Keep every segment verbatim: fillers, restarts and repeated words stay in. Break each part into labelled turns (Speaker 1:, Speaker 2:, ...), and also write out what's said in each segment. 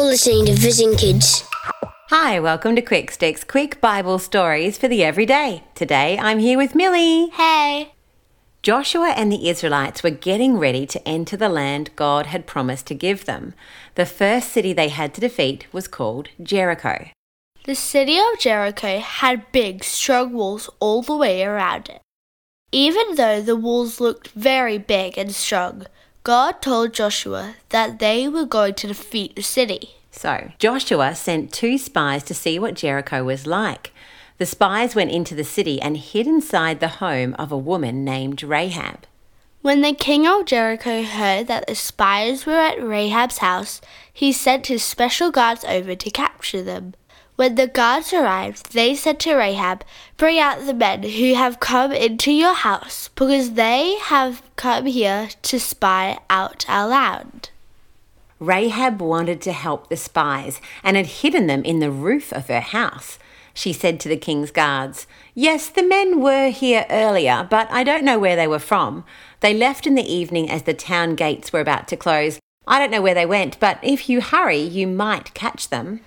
Speaker 1: listening to Vision Kids.
Speaker 2: Hi, welcome to Quick Sticks, quick Bible stories for the everyday. Today I'm here with Millie.
Speaker 3: Hey.
Speaker 2: Joshua and the Israelites were getting ready to enter the land God had promised to give them. The first city they had to defeat was called Jericho.
Speaker 3: The city of Jericho had big, strong walls all the way around it. Even though the walls looked very big and strong, God told Joshua that they were going to defeat the city.
Speaker 2: So Joshua sent two spies to see what Jericho was like. The spies went into the city and hid inside the home of a woman named Rahab.
Speaker 3: When the king of Jericho heard that the spies were at Rahab's house, he sent his special guards over to capture them. When the guards arrived, they said to Rahab, "Bring out the men who have come into your house, because they have come here to spy out our land."
Speaker 2: Rahab wanted to help the spies and had hidden them in the roof of her house. She said to the king's guards, "Yes, the men were here earlier, but I don't know where they were from. They left in the evening as the town gates were about to close. I don't know where they went, but if you hurry, you might catch them."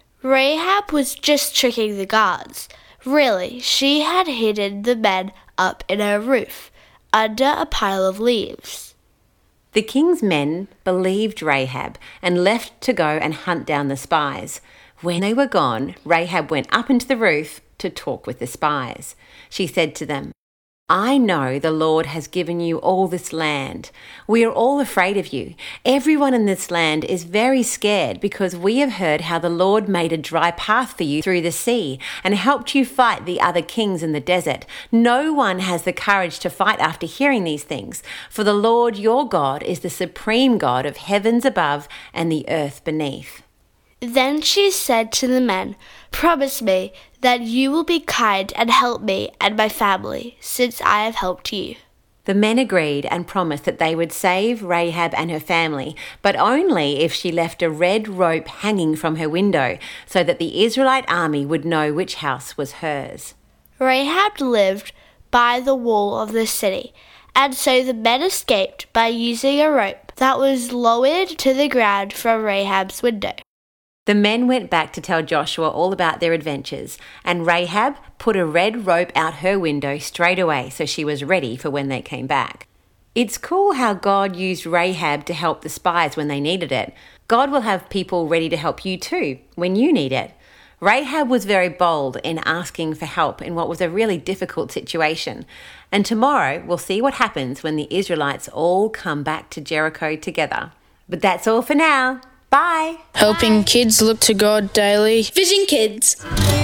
Speaker 3: Rahab was just tricking the guards. Really, she had hidden the men up in her roof, under a pile of leaves.
Speaker 2: The king's men believed Rahab and left to go and hunt down the spies. When they were gone, Rahab went up into the roof to talk with the spies. She said to them, "I know the Lord has given you all this land. We are all afraid of you. Everyone in this land is very scared because we have heard how the Lord made a dry path for you through the sea and helped you fight the other kings in the desert. No one has the courage to fight after hearing these things, for the Lord your God is the supreme God of heavens above and the earth beneath."
Speaker 3: Then she said to the men, "Promise me that you will be kind and help me and my family, since I have helped you."
Speaker 2: The men agreed and promised that they would save Rahab and her family, but only if she left a red rope hanging from her window so that the Israelite army would know which house was hers.
Speaker 3: Rahab lived by the wall of the city, and so the men escaped by using a rope that was lowered to the ground from Rahab's window.
Speaker 2: The men went back to tell Joshua all about their adventures, and Rahab put a red rope out her window straight away so she was ready for when they came back. It's cool how God used Rahab to help the spies when they needed it. God will have people ready to help you too when you need it. Rahab was very bold in asking for help in what was a really difficult situation. And tomorrow we'll see what happens when the Israelites all come back to Jericho together. But that's all for now. Bye.
Speaker 4: Helping kids look to God daily.
Speaker 1: Vision Kids.